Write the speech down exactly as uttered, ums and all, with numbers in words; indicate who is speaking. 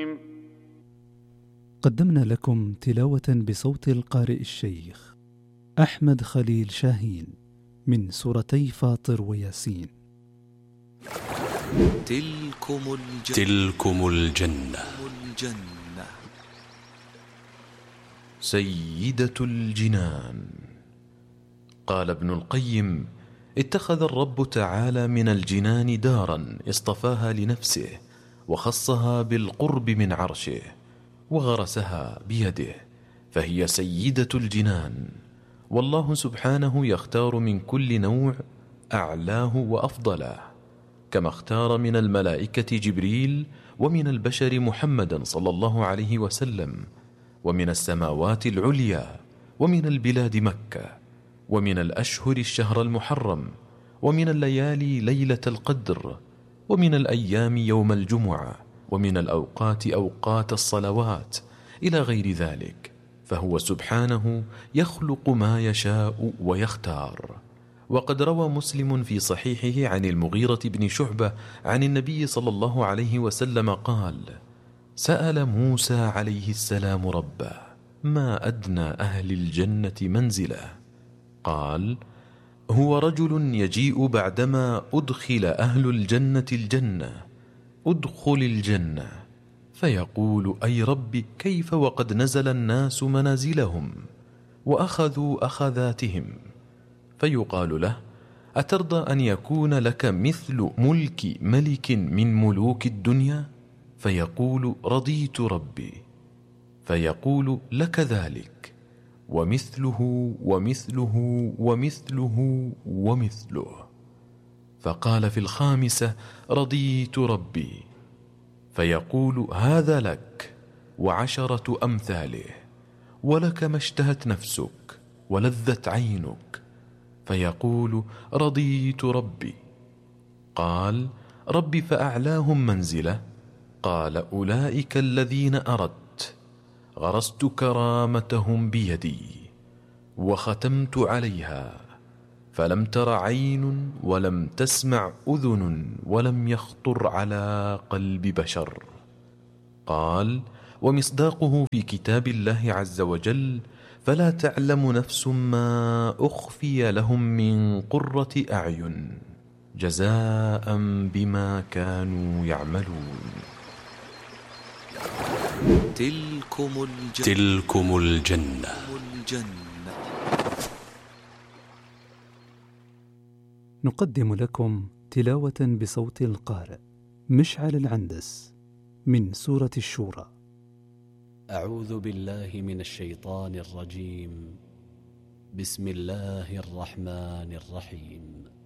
Speaker 1: قدمنا لكم تلاوة بصوت القارئ الشيخ أحمد خليل شاهين من سورتي فاطر وياسين.
Speaker 2: تلكم الجنة,
Speaker 3: تلكم الجنة.
Speaker 2: الجنة
Speaker 4: سيدة الجنان. قال ابن القيم: اتخذ الرب تعالى من الجنان دارا اصطفاها لنفسه وخصها بالقرب من عرشه وغرسها بيده، فهي سيدة الجنان. والله سبحانه يختار من كل نوع أعلاه وأفضله، كما اختار من الملائكة جبريل، ومن البشر محمدا صلى الله عليه وسلم، ومن السماوات العليا، ومن البلاد مكة، ومن الأشهر الشهر المحرم، ومن الليالي ليلة القدر، ومن الأيام يوم الجمعة، ومن الأوقات أوقات الصلوات، إلى غير ذلك. فهو سبحانه يخلق ما يشاء ويختار. وقد روى مسلم في صحيحه عن المغيرة بن شعبة عن النبي صلى الله عليه وسلم قال: سأل موسى عليه السلام ربه: ما أدنى أهل الجنة منزله؟ قال: هو رجل يجيء بعدما أدخل أهل الجنة الجنة: أدخل الجنة، فيقول: أي رب، كيف وقد نزل الناس منازلهم وأخذوا أخذاتهم؟ فيقال له: أترضى أن يكون لك مثل ملك ملك من ملوك الدنيا؟ فيقول: رضيت ربي. فيقول: لك ذلك ومثله ومثله ومثله ومثله. فقال في الخامسة: رضيت ربي. فيقول: هذا لك وعشرة أمثاله، ولك ما اشتهت نفسك ولذت عينك. فيقول: رضيت ربي. قال: ربي فأعلاهم منزلة؟ قال: أولئك الذين أردت، غرست كرامتهم بيدي وختمت عليها، فلم تر عين ولم تسمع أذن ولم يخطر على قلب بشر. قال: ومصداقه في كتاب الله عز وجل: فلا تعلم نفس ما أخفي لهم من قرة أعين جزاء بما كانوا يعملون.
Speaker 2: تلكم الجنة,
Speaker 3: تلكم الجنة.
Speaker 2: الجنة
Speaker 1: نقدم لكم تلاوة بصوت القارئ مشعل العندس من سورة الشورى.
Speaker 5: أعوذ بالله من الشيطان الرجيم. بسم الله الرحمن الرحيم.